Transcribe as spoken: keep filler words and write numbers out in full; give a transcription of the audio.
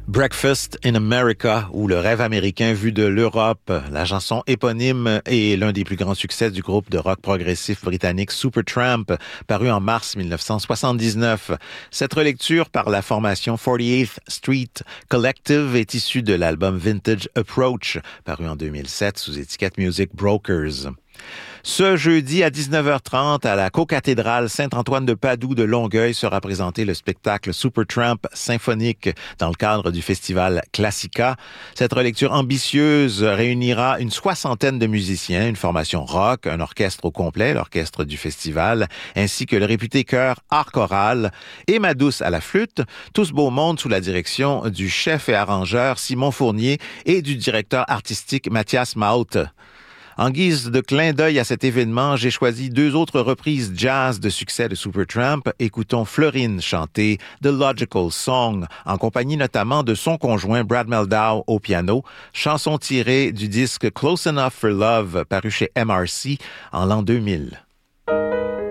Breakfast in America, ou Le rêve américain vu de l'Europe. La chanson éponyme est l'un des plus grands succès du groupe de rock progressif britannique Supertramp, paru en mars dix-neuf cent soixante-dix-neuf. Cette relecture par la formation forty-eighth Street Collective est issue de l'album Vintage Approach, paru en deux mille sept sous étiquette Music Brokers. Ce jeudi à dix-neuf heures trente, à la cocathédrale Saint-Antoine de Padoue de Longueuil sera présenté le spectacle Supertramp symphonique dans le cadre du festival Classica. Cette relecture ambitieuse réunira une soixantaine de musiciens, une formation rock, un orchestre au complet, l'orchestre du festival, ainsi que le réputé chœur Art Choral et Madouce à la flûte, tout ce beau monde sous la direction du chef et arrangeur Simon Fournier et du directeur artistique Mathias Maut. En guise de clin d'œil à cet événement, j'ai choisi deux autres reprises jazz de succès de Supertramp. Écoutons Florine chanter The Logical Song, en compagnie notamment de son conjoint Brad Mehldau au piano, chanson tirée du disque Close Enough for Love, paru chez M R C en l'an deux mille.